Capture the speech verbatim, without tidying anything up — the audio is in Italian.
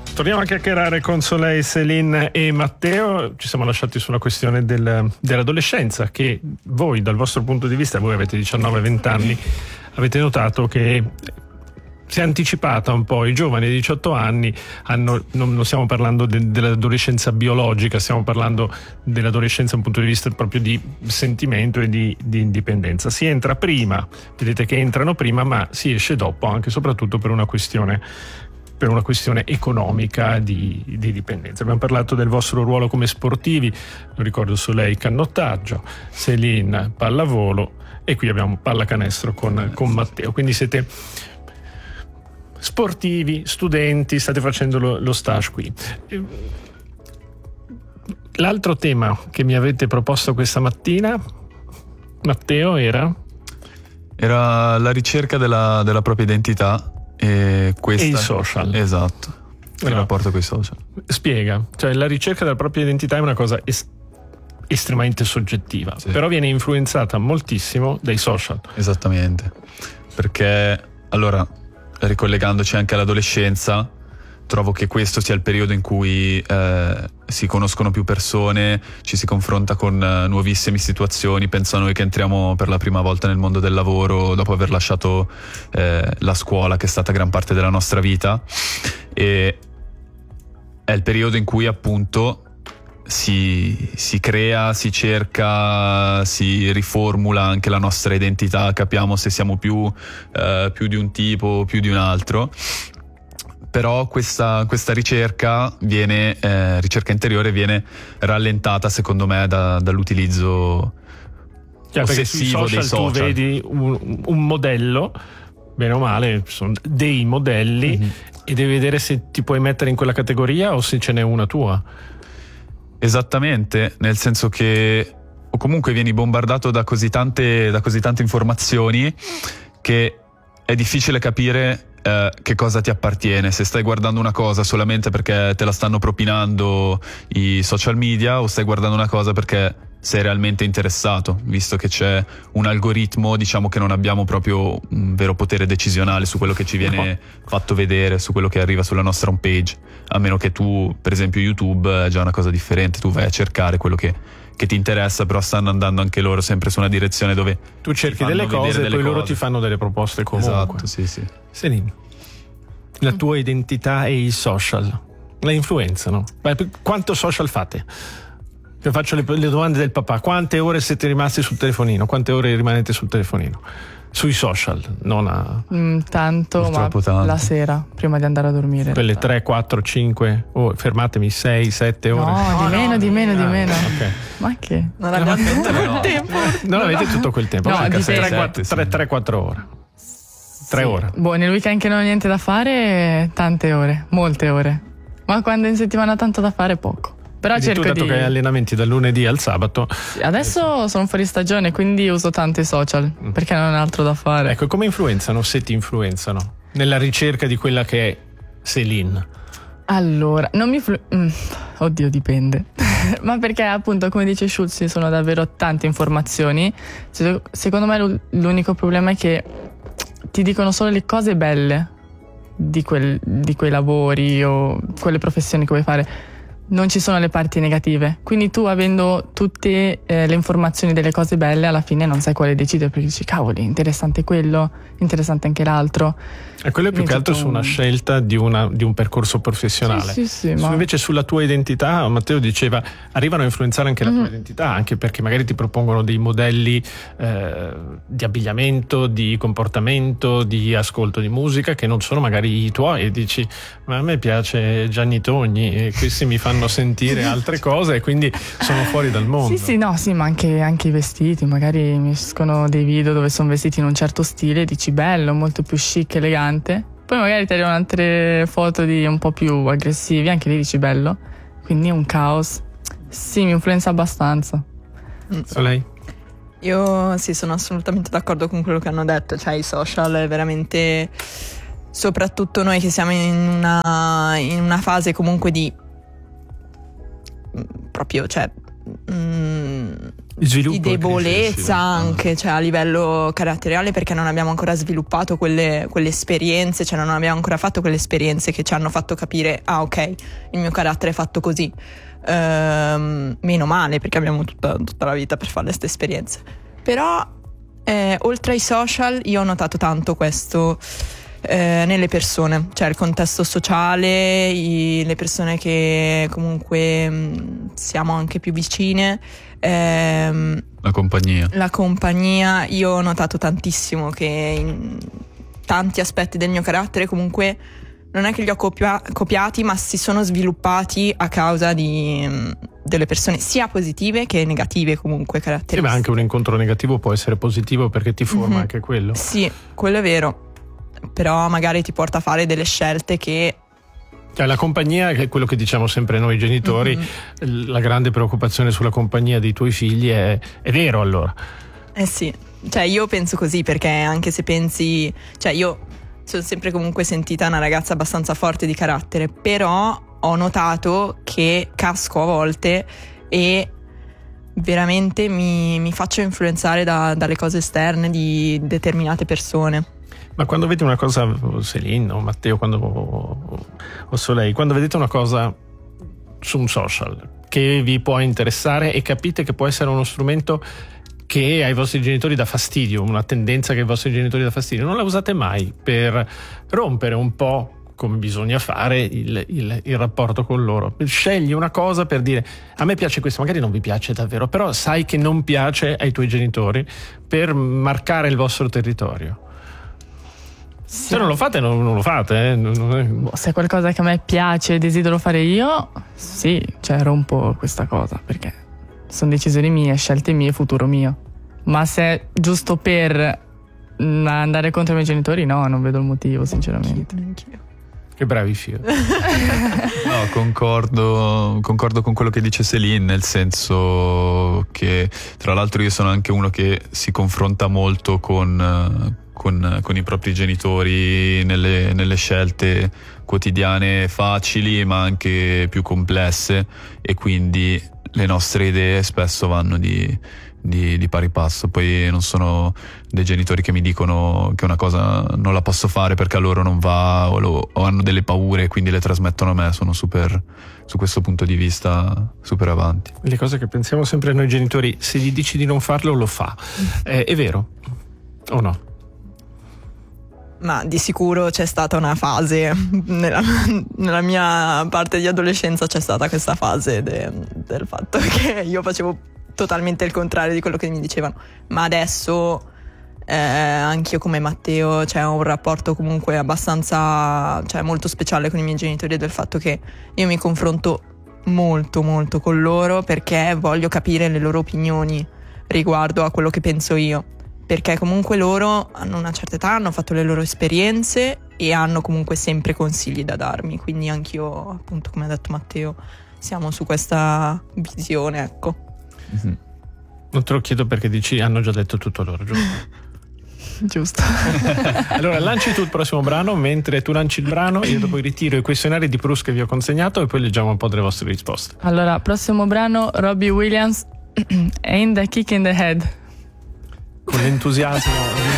Torniamo a chiacchierare con Soleil, Céline e Matteo. Ci siamo lasciati sulla questione del, dell'adolescenza, che voi dal vostro punto di vista, voi avete diciannove venti anni, avete notato che si è anticipata un po'. I giovani di diciotto anni hanno, non, non stiamo parlando de, dell'adolescenza biologica, stiamo parlando dell'adolescenza da un punto di vista proprio di sentimento e di, di indipendenza. Si entra prima, vedete che entrano prima, ma si esce dopo, anche e soprattutto per una questione per una questione economica di, di dipendenza. Abbiamo parlato del vostro ruolo come sportivi, lo ricordo Soleil canottaggio, Céline pallavolo e qui abbiamo pallacanestro con, con Matteo. Quindi siete sportivi, studenti, state facendo lo, lo stage qui. L'altro tema che mi avete proposto questa mattina, Matteo, era? Era la ricerca della, della propria identità e, questa, e i social. Esatto, il allora, rapporto con i social. Spiega, cioè la ricerca della propria identità è una cosa es- estremamente soggettiva, sì, però viene influenzata moltissimo dai social. Esattamente, perché allora, ricollegandoci anche all'adolescenza, trovo che questo sia il periodo in cui eh, si conoscono più persone, ci si confronta con uh, nuovissime situazioni. Penso a noi che entriamo per la prima volta nel mondo del lavoro dopo aver lasciato eh, la scuola, che è stata gran parte della nostra vita, e è il periodo in cui appunto si, si crea, si cerca, si riformula anche la nostra identità, capiamo se siamo più, eh, più di un tipo, più di un altro. Però questa, questa ricerca viene eh, ricerca interiore viene rallentata secondo me da, dall'utilizzo cioè, ossessivo sui social, dei social. Tu vedi un, un modello, bene o male, sono dei modelli, mm-hmm, e devi vedere se ti puoi mettere in quella categoria o se ce n'è una tua. Esattamente, nel senso che o comunque vieni bombardato da così tante, da così tante informazioni che è difficile capire Eh, che cosa ti appartiene, se stai guardando una cosa solamente perché te la stanno propinando i social media o stai guardando una cosa perché sei realmente interessato, visto che c'è un algoritmo, diciamo che non abbiamo proprio un vero potere decisionale su quello che ci viene fatto vedere, su quello che arriva sulla nostra home page, a meno che tu, per esempio YouTube è già una cosa differente, tu vai a cercare quello che che ti interessa, però stanno andando anche loro sempre su una direzione dove tu cerchi delle cose e poi cose. Loro ti fanno delle proposte comunque. Esatto, sì, sì. Céline, la tua identità e i social la influenzano? Beh, quanto social fate? Io faccio le, le domande del papà. Quante ore siete rimasti sul telefonino? Quante ore rimanete sul telefonino? Sui social, non a... Mm, tanto, ma tanto. La sera, prima di andare a dormire. Quelle tre, quattro, cinque, oh, fermatemi, sei, sette ore. No, no di meno, no, di meno, di ah, meno. Okay. Ma che? Non abbiamo tutto no. il tempo. Non avete tutto quel tempo. No, tre quattro ore. tre ore. Boh, nel weekend che non ho niente da fare, tante ore, molte ore. Ma quando in settimana tanto da fare, poco. Però quindi cerco tu, dato di... che hai allenamenti dal lunedì al sabato. Adesso sono fuori stagione, quindi uso tanto i social, mm. perché non ho altro da fare. Ecco, come influenzano, se ti influenzano, nella ricerca di quella che è Céline? Allora, non mi... Flu- mm, oddio, dipende. Ma perché appunto, come dice Schulz, ci sono davvero tante informazioni. Secondo me l'unico problema è che ti dicono solo le cose belle di, quel, di quei lavori o quelle professioni che vuoi fare. Non ci sono le parti negative, quindi tu, avendo tutte eh, le informazioni delle cose belle, alla fine non sai quale decidere, perché dici cavoli, interessante quello, interessante anche l'altro. E quello è più che altro su una scelta di, una, di un percorso professionale. Sì, sì, sì, su, ma... Invece sulla tua identità, Matteo diceva, arrivano a influenzare anche la mm-hmm. tua identità, anche perché magari ti propongono dei modelli eh, di abbigliamento, di comportamento, di ascolto di musica che non sono magari i tuoi, e dici ma a me piace Gianni Togni e questi mi fanno sentire altre cose e quindi sono fuori dal mondo. Sì, sì, no, sì, ma anche, anche i vestiti, magari mi escono dei video dove sono vestiti in un certo stile e dici bello, molto più chic, elegante. Poi magari ti arrivano altre foto di un po' più aggressivi, anche lì dici bello, quindi è un caos. Sì, mi influenza abbastanza. Mm. Lei? Io sì, sono assolutamente d'accordo con quello che hanno detto, cioè i social è veramente, soprattutto noi che siamo in una, in una fase comunque di proprio, cioè mh, Sviluppo di debolezza crescita. anche, cioè a livello caratteriale, perché non abbiamo ancora sviluppato quelle, quelle esperienze, cioè non abbiamo ancora fatto quelle esperienze che ci hanno fatto capire, ah ok, il mio carattere è fatto così. Ehm, meno male, perché abbiamo tutta, tutta la vita per fare queste esperienze. Però eh, oltre ai social io ho notato tanto questo eh, nelle persone, cioè il contesto sociale, i, le persone che comunque mh, siamo anche più vicine, ehm, La compagnia. la compagnia. Io ho notato tantissimo che in tanti aspetti del mio carattere comunque non è che li ho copia- copiati, ma si sono sviluppati a causa di, mh, delle persone sia positive che negative comunque Sì, caratteristiche. ma anche un incontro negativo può essere positivo perché ti forma Mhm. anche quello. Sì, quello è vero, però magari ti porta a fare delle scelte che Cioè, la compagnia, che è quello che diciamo sempre noi genitori, Mhm. la grande preoccupazione sulla compagnia dei tuoi figli è, è vero allora. Eh sì, cioè io penso così, perché anche se pensi, cioè io sono sempre comunque sentita una ragazza abbastanza forte di carattere, però ho notato che casco a volte e veramente mi, mi faccio influenzare da- dalle cose esterne di determinate persone. Ma quando vedi una cosa, Céline o Matteo, quando, o, o Soleil, quando vedete una cosa su un social che vi può interessare e capite che può essere uno strumento che ai vostri genitori dà fastidio, una tendenza che ai vostri genitori dà fastidio, non la usate mai per rompere un po', come bisogna fare, il, il, il rapporto con loro. Scegli una cosa per dire: a me piace questo, magari non vi piace davvero, però sai che non piace ai tuoi genitori, per marcare il vostro territorio. Se non lo fate, non, non lo fate. Eh. Non, non è... Boh, se è qualcosa che a me piace e desidero fare io, sì, cioè rompo questa cosa, perché sono decisioni mie, scelte mie, futuro mio. Ma se è giusto per mm, andare contro i miei genitori, no, non vedo il motivo, sinceramente. Anch'io. Che bravi figli. No, concordo, concordo con quello che dice Céline, nel senso che tra l'altro io sono anche uno che si confronta molto con, con, con i propri genitori nelle, nelle scelte quotidiane facili ma anche più complesse, e quindi le nostre idee spesso vanno di, di, di pari passo. Poi non sono dei genitori che mi dicono che una cosa non la posso fare perché a loro non va, o, lo, o hanno delle paure e quindi le trasmettono a me. Sono super, su questo punto di vista, super avanti. Le cose che pensiamo sempre noi genitori: se gli dici di non farlo, lo fa. Eh, è vero o no? Ma di sicuro c'è stata una fase nella, nella mia parte di adolescenza, c'è stata questa fase de- del fatto che io facevo totalmente il contrario di quello che mi dicevano, ma adesso eh, anch'io come Matteo c'è un rapporto comunque abbastanza, cioè molto speciale con i miei genitori, del fatto che io mi confronto molto molto con loro perché voglio capire le loro opinioni riguardo a quello che penso io, perché comunque loro hanno una certa età, hanno fatto le loro esperienze e hanno comunque sempre consigli da darmi, quindi anch'io, appunto, come ha detto Matteo, siamo su questa visione, ecco. Mm-hmm. Non te lo chiedo perché dici hanno già detto tutto loro, giusto? Giusto. Allora lanci tu il prossimo brano, mentre tu lanci il brano io dopo ritiro i questionari di Proust che vi ho consegnato e poi leggiamo un po' delle vostre risposte. Allora, prossimo brano, Robbie Williams, Ain't a Kick in the Head. Con l'entusiasmo di